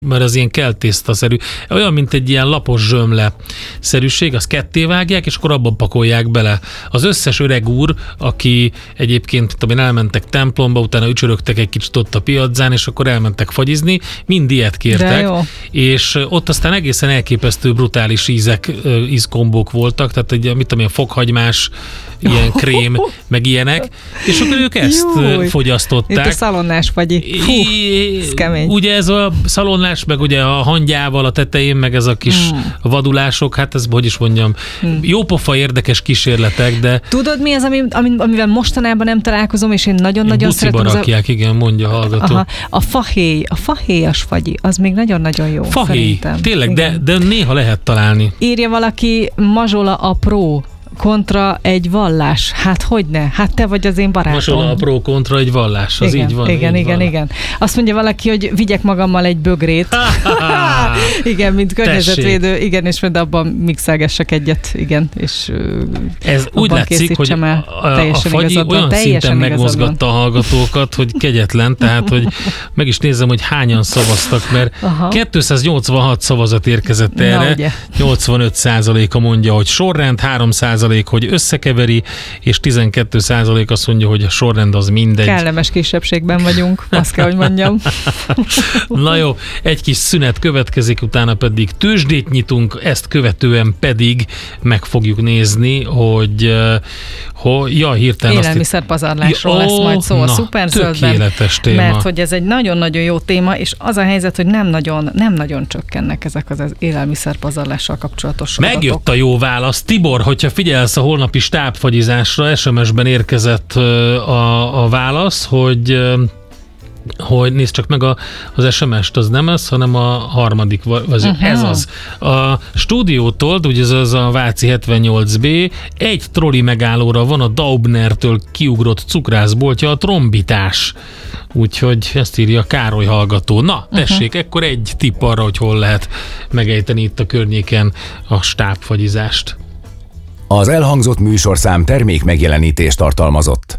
mert az ilyen keltésztaszerű, olyan, mint egy ilyen lapos zsömle-szerűség, azt ketté vágják, és akkor abban pakolják bele. Az összes öreg úr, aki egyébként, elmentek templomba, utána ücsörögtek egy kicsit ott a piaczán, és akkor elmentek fagyizni, mind ilyet kértek, és ott aztán egészen elképesztő brutális ízkombók voltak, tehát egy, mit tudom, ilyen fokhagymás, ilyen krém, meg ilyenek, és akkor ők ezt fogyasztották. Itt a szalonnás fagyi. Ez kemény. Ugye ez a szalonnás, meg ugye a hangyával a tetején, meg ez a kis vadulások, hát ez, hogy is mondjam, jópofa érdekes kísérletek, de... Tudod, mi az, amivel mostanában nem találkozom, és én nagyon-nagyon szeretem? Buciba rakják, igen, mondja a hallgató. Aha, a fahéjas fagyi, az még nagyon-nagyon jó. Fahéj, tényleg, de néha lehet találni. Írja valaki, mazsola a pró kontra egy vallás. Hát hogyne? Hát te vagy az én barátom. Mazsola a pró kontra egy vallás. Az igen, így van. Igen. Azt mondja valaki, hogy vigyek magammal egy bögrét. Igen, mint környezetvédő. Igen, és majd abban mixelgessek egyet. Igen, és ez úgy látszik, hogy a fagyi olyan szinten megmozgatta a hallgatókat, hogy kegyetlen, tehát, hogy meg is nézem, hogy hányan szavaztak, mert 286 szavazat érkezett erre. 85%-a mondja, hogy sorrend, 3% hogy összekeveri, és 12% azt mondja, hogy a sorrend az mindegy. Kellemes kisebbségben vagyunk, azt kell, hogy mondjam. Na jó, egy kis szünet következik, utána pedig tőzsdét nyitunk, ezt követően pedig meg fogjuk nézni, hogy hirtelen élelmiszerpazarlásról lesz majd szó a Szuperzöldben, mert hogy ez egy nagyon-nagyon jó téma, és az a helyzet, hogy nem nagyon csökkennek ezek az élelmiszerpazarlással kapcsolatos adatok. Megjött a jó válasz. Tibor, hogyha figyelsz a holnapi stábfagyizásra, SMS-ben érkezett a válasz, hogy nézd csak meg az SMS-t, az nem ez, hanem a harmadik, ez az. A stúdiótól, ugye ez a Váci 78B, egy troli megállóra van a Daubnertől kiugrott cukrászboltja, a Trombitás. Úgyhogy ezt írja Károly hallgató. Na, tessék, ekkor egy tipp arra, hogy hol lehet megejteni itt a környéken a stábfagyizást. Az elhangzott műsorszám termék megjelenítést tartalmazott.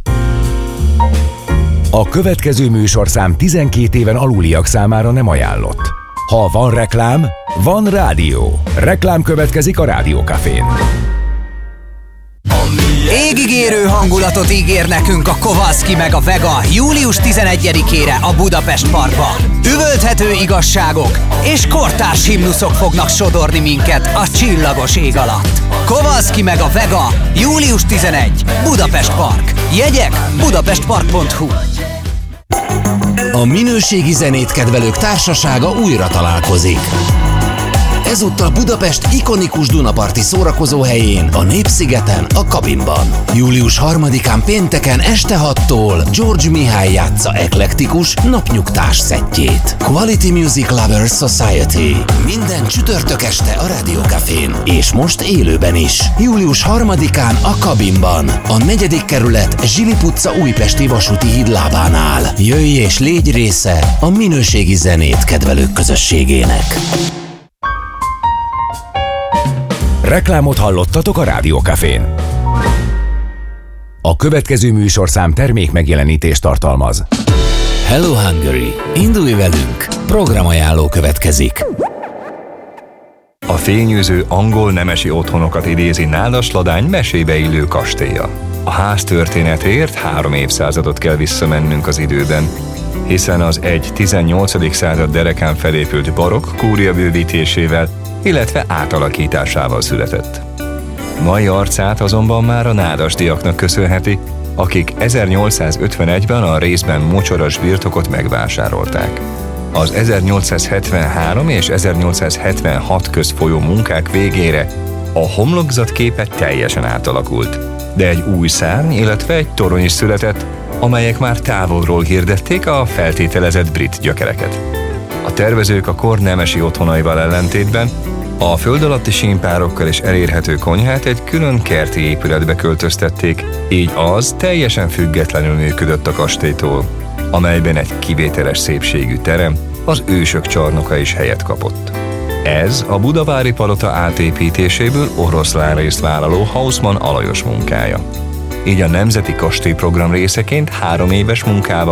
A következő műsorszám 12 éven aluliak számára nem ajánlott. Ha van reklám, van rádió. Reklám következik a Rádiókafén. Égigérő hangulatot ígér nekünk a Kowalski meg a Vega július 11-ére a Budapest Parkba. Üvölthető igazságok és kortárs himnuszok fognak sodorni minket a csillagos ég alatt. Kowalski meg a Vega július 11. Budapest Park. Jegyek budapestpark.hu. A minőségi zenét kedvelők társasága újra találkozik. Ezúttal Budapest ikonikus dunaparti szórakozóhelyén, a Népszigeten, a Kabinban. Július 3-án pénteken este 6-tól George Mihály játsza eklektikus, napnyugtás szettjét. Quality Music Lovers Society. Minden csütörtök este a Rádiókafén. És most élőben is. Július 3-án a Kabinban. A 4. kerület Zsilip utca újpesti vasúti híd lábánál. Jöjj és légy része a minőségi zenét kedvelők közösségének. Reklámot hallottatok a Rádiókafén. A következő műsorszám termék megjelenítést tartalmaz. Hello Hungary! Indulj velünk! Programajánló következik. A fényűző angol nemesi otthonokat idézi Nádas Ladány mesébe illő kastélya. A ház történetéért 3 évszázadot kell visszamennünk az időben, hiszen az egy 18. század derekán felépült barokk kúria bővítésével, illetve átalakításával született. Mai arcát azonban már a nádasdiaknak köszönheti, akik 1851-ben a részben mocsaras birtokot megvásárolták. Az 1873 és 1876 közt folyó munkák végére a homlokzat képe teljesen átalakult, de egy új szárny, illetve egy torony is született, amelyek már távolról hirdették a feltételezett brit gyökereket. A tervezők a kor nemesi otthonaival ellentétben a föld alatti sínpárokkal is elérhető konyhát egy külön kerti épületbe költöztették, így az teljesen függetlenül működött a kastélytól, amelyben egy kivételes szépségű terem, az ősök csarnoka is helyet kapott. Ez a budavári palota átépítéséből oroszlán részt vállaló Hausmann Alajos munkája. Így a Nemzeti Kastélyprogram részeként 3 éves munkával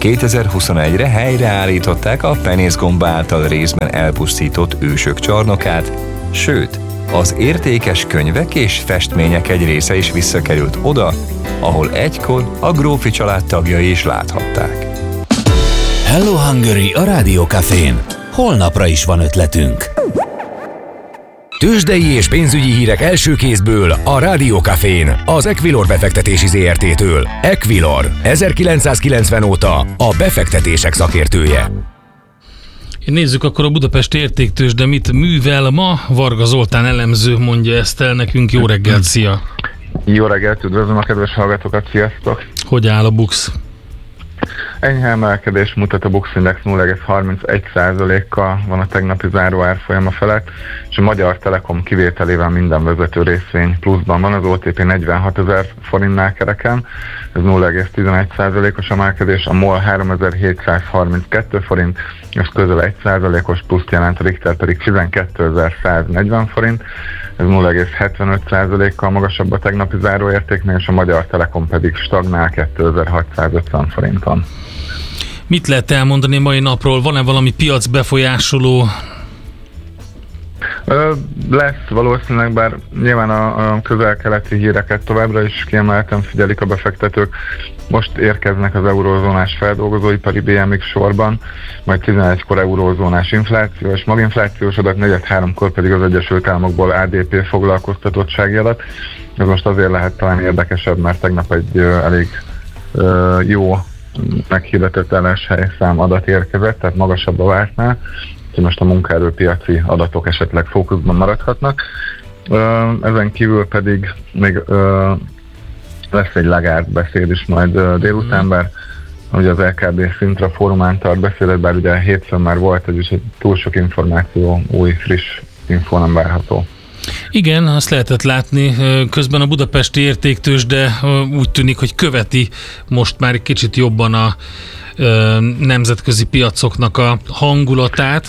2021-re helyreállították a penészgomba által részben elpusztított ősök csarnokát, sőt, az értékes könyvek és festmények egy része is visszakerült oda, ahol egykor a grófi család tagjai is láthatták. Hello Hungary a Rádiókafén. Holnapra is van ötletünk. Tőzsdei és pénzügyi hírek első kézből a Rádiókafén, az Equilor befektetési ZRT-től. Equilor, 1990 óta a befektetések szakértője. Nézzük akkor a Budapesti Értéktőzsde mit művel ma. Varga Zoltán elemző mondja ezt el nekünk. Jó reggelt, szia! Jó reggelt, üdvözlöm a kedves hallgatókat, sziasztok! Hogy áll a BUX? Enyhe emelkedés mutat a BUX Index, 0,31%-kal van a tegnapi záró árfolyama felett, és a Magyar Telekom kivételével minden vezető részvény pluszban van, az OTP 46 000 forintnál kereken, ez 0,11%-os emelkedés, a MOL 3732 forint, ez közel 1%-os pluszt jelent, a Richter pedig 12.140 forint, ez 0,75%-kal magasabb a tegnapi záróértéknél, és a Magyar Telekom pedig stagnál 2650 forinton. Mit lehet elmondani mai napról? Van-e valami piac befolyásoló? Lesz valószínűleg, bár nyilván a közel-keleti híreket továbbra is kiemelten figyelik a befektetők. Most érkeznek az eurózónás feldolgozóipari BMX sorban, majd 11-kor eurózónás infláció és maginflációs adat, 4-3-kor pedig az Egyesült Államokból ADP foglalkoztatottsági adat. Ez most azért lehet talán érdekesebb, mert tegnap egy elég jó meghirdetett álláshelyszám adat érkezett, tehát magasabb a vártnál. Most a munkaerőpiaci adatok esetleg fókuszban maradhatnak. Ezen kívül pedig még lesz egy Lagarde beszéd is majd délután, bár ugye az LKB Szintra fórumán tart beszédet, bár ugye hétfőn már volt, ez is egy túl sok információ, új, friss infó nem várható. Igen, azt lehetett látni. Közben a Budapesti Értéktőzsde úgy tűnik, hogy követi most már egy kicsit jobban a nemzetközi piacoknak a hangulatát.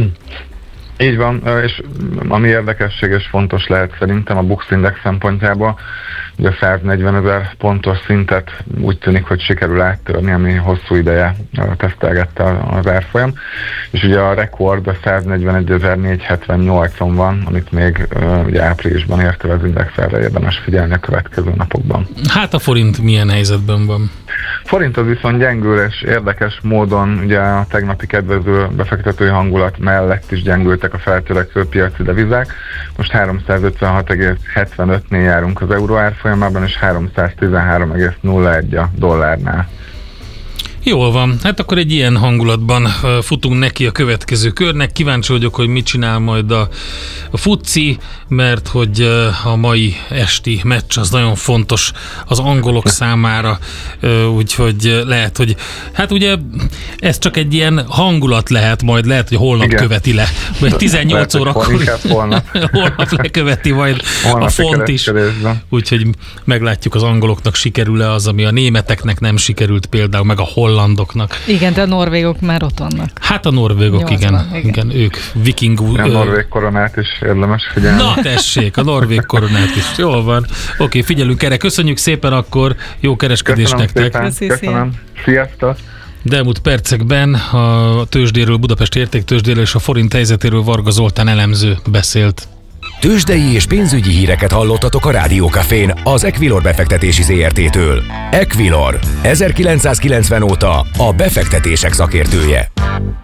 Így van, és ami érdekesség és fontos lehet szerintem a BUX Index szempontjából, ugye a 140 000 pontos szintet úgy tűnik, hogy sikerül áttörni, ami hosszú ideje tesztelgette az árfolyam, és ugye a rekord a 141.478-on van, amit még ugye áprilisban ért el az Index, erre érdemes figyelni a következő napokban. Hát a forint milyen helyzetben van? Forint az viszont gyengül, és érdekes módon ugye a tegnapi kedvező befektetői hangulat mellett is gyengültek a feltörekvő piaci devizák. Most 356,75-nél járunk az euró árfolyamában, és 313,01 a dollárnál. Jól van, hát akkor egy ilyen hangulatban futunk neki a következő körnek. Kíváncsi vagyok, hogy mit csinál majd a FTSE, mert hogy a mai esti meccs az nagyon fontos az angolok számára, úgyhogy lehet, hogy hát ugye ez csak egy ilyen hangulat lehet, majd lehet, hogy holnap igen. Követi le, vagy 18 órakor holnap leköveti majd holnap a font is, úgyhogy meglátjuk az angoloknak sikerül-e az, ami a németeknek nem sikerült például, meg a hollandoknak. Igen, de a norvégok már ott vannak. Hát a norvégok, igen, ők viking... A norvég koronát is érdemes figyelni. Na tessék, a norvég koronát is. Jól van. Oké, figyelünk erre. Köszönjük szépen akkor, jó kereskedést nektek. Köszönöm. Sziasztok. De elmúlt percekben a tőzsdéről, Budapesti Értéktőzsdéről és a forint helyzetéről Varga Zoltán elemző beszélt. Tőzsdei és pénzügyi híreket hallottatok a Rádiókafén az Equilor befektetési ZRT-től. Equilor, 1990 óta a befektetések szakértője.